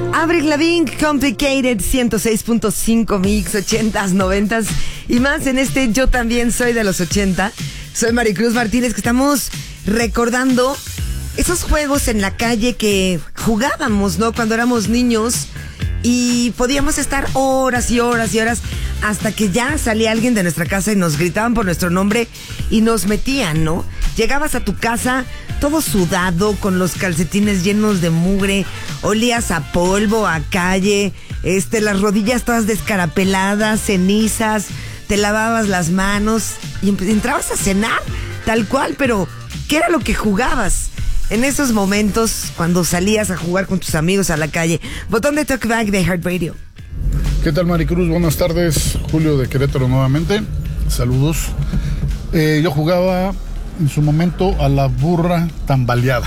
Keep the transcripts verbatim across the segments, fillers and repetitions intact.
Avril Lavigne, Complicated, ciento seis punto cinco Mix, ochentas, noventas y más en este Yo También Soy de los ochenta. Soy Maricruz Martínez, que estamos recordando esos juegos en la calle que jugábamos, ¿no? Cuando éramos niños y podíamos estar horas y horas y horas hasta que ya salía alguien de nuestra casa y nos gritaban por nuestro nombre y nos metían, ¿no? Llegabas a tu casa todo sudado, con los calcetines llenos de mugre, olías a polvo, a calle, este, las rodillas todas descarapeladas, cenizas, te lavabas las manos y entrabas a cenar, tal cual, pero ¿qué era lo que jugabas en esos momentos cuando salías a jugar con tus amigos a la calle? Botón de Talkback de Heart Radio. ¿Qué tal, Maricruz? Buenas tardes, Julio de Querétaro nuevamente, saludos. Eh, yo jugaba en su momento a la burra tambaleada.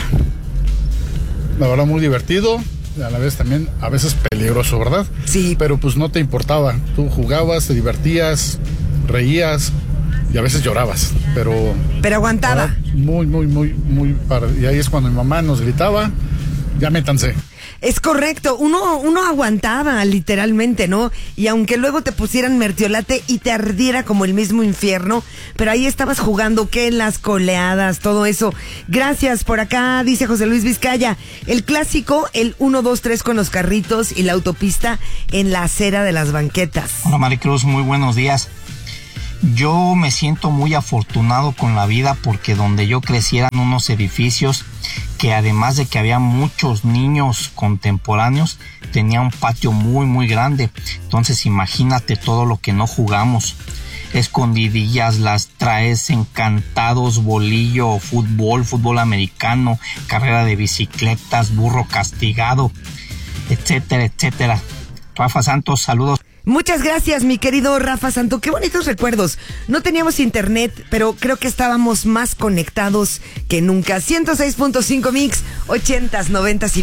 La verdad, muy divertido, a la vez también a veces peligroso, ¿verdad? Sí. Pero pues no te importaba, tú jugabas, te divertías, reías y a veces llorabas, pero... Pero aguantaba. ¿verdad? Muy, muy, muy, muy... Y ahí es cuando mi mamá nos gritaba, ya métanse. Es correcto, uno, uno aguantaba literalmente, ¿no? Y aunque luego te pusieran mertiolate y te ardiera como el mismo infierno, pero ahí estabas jugando, que las coleadas, todo eso. Gracias, por acá dice José Luis Vizcaya, el clásico, el uno, dos, tres con los carritos y la autopista en la acera de las banquetas. Hola Maricruz, muy buenos días. Yo me siento muy afortunado con la vida porque donde yo crecí eran unos edificios que, además de que había muchos niños contemporáneos, tenía un patio muy muy grande. Entonces imagínate todo lo que no jugamos. Escondidillas, las traes, encantados, bolillo, fútbol, fútbol americano, carrera de bicicletas, burro castigado, etcétera, etcétera. Rafa Santos, saludos. Muchas gracias, mi querido Rafa Santo. Qué bonitos recuerdos. No teníamos internet, pero creo que estábamos más conectados que nunca. ciento seis punto cinco Mix, ochentas, noventas y